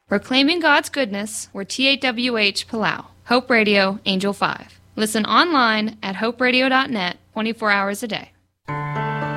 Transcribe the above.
Proclaiming God's goodness, we're TAWH Palau. Hope Radio, Angel 5. Listen online at hoperadio.net 24 hours a day.